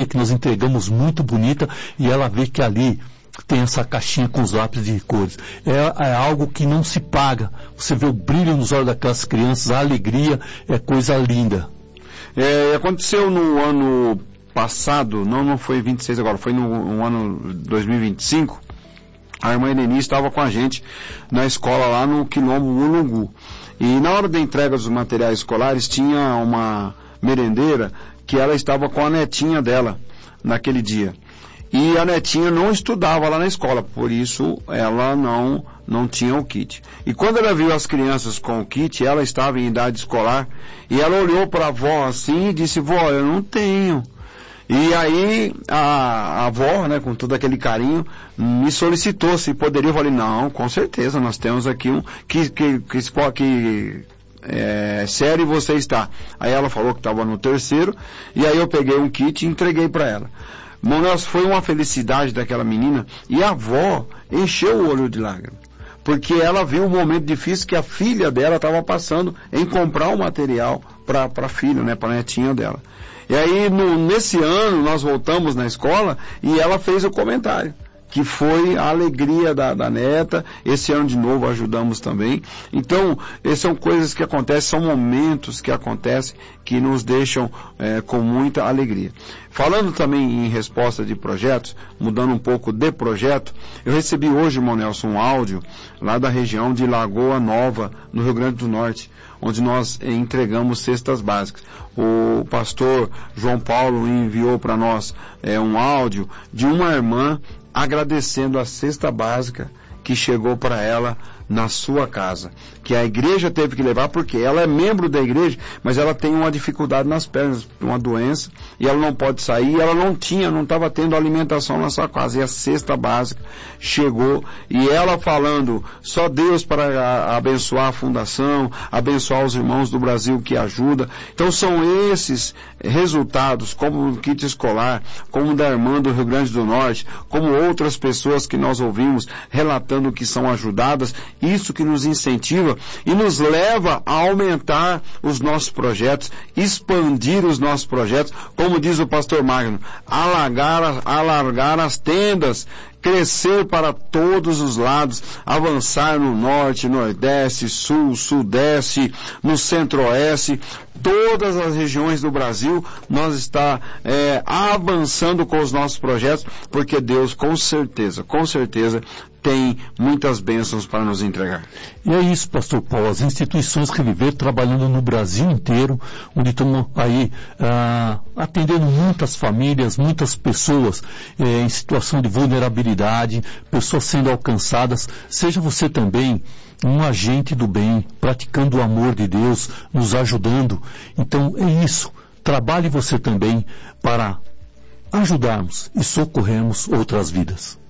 que nós entregamos muito bonita, e ela vê que ali tem essa caixinha com os lápis de cores. É algo que não se paga. Você vê o brilho nos olhos daquelas crianças, a alegria, é coisa linda. Aconteceu no ano passado, não foi 26 agora, foi no ano 2025, a irmã Eleni estava com a gente na escola lá no Quilombo Mulungu. E na hora da entrega dos materiais escolares tinha uma merendeira que ela estava com a netinha dela naquele dia. E a netinha não estudava lá na escola, por isso ela não tinha o kit. E quando ela viu as crianças com o kit, ela estava em idade escolar, e ela olhou para a avó assim e disse: vó, eu não tenho. E aí a avó, né, com todo aquele carinho, me solicitou se poderia. Eu falei: não, com certeza, nós temos aqui um que série você está. Aí ela falou que estava no terceiro, e aí eu peguei um kit e entreguei para ela. Mas foi uma felicidade daquela menina, e a avó encheu o olho de lágrimas, porque ela viu o momento difícil que a filha dela estava passando em comprar o material para a filha, né, para a netinha dela. E aí nesse ano nós voltamos na escola e ela fez o comentário, que foi a alegria da neta. Esse ano de novo ajudamos também. Então, são coisas que acontecem, são momentos que acontecem que nos deixam com muita alegria. Falando também em resposta de projetos, mudando um pouco de projeto, eu recebi hoje, irmão Nelson, um áudio lá da região de Lagoa Nova, no Rio Grande do Norte, onde nós entregamos cestas básicas. O pastor João Paulo enviou para nós um áudio de uma irmã agradecendo a cesta básica que chegou para ela na sua casa, que a igreja teve que levar, porque ela é membro da igreja, mas ela tem uma dificuldade nas pernas, uma doença, e ela não pode sair, ela não estava tendo alimentação na sua casa, e a cesta básica chegou, e ela falando: só Deus para abençoar a fundação, abençoar os irmãos do Brasil que ajuda. Então são esses resultados, como o kit escolar, como o da irmã do Rio Grande do Norte, como outras pessoas que nós ouvimos relatando que são ajudadas, isso que nos incentiva e nos leva a aumentar os nossos projetos, expandir os nossos projetos, como diz o pastor Magno, alargar as tendas, crescer para todos os lados, avançar no norte, nordeste, sul, sudeste, no centro-oeste, todas as regiões do Brasil, nós está avançando com os nossos projetos, porque Deus com certeza tem muitas bênçãos para nos entregar. E é isso, pastor Paulo, as instituições Reviver trabalhando no Brasil inteiro, onde estamos aí atendendo muitas famílias, muitas pessoas em situação de vulnerabilidade, pessoas sendo alcançadas. Seja você também um agente do bem, praticando o amor de Deus, nos ajudando. Então é isso, trabalhe você também para ajudarmos e socorrermos outras vidas.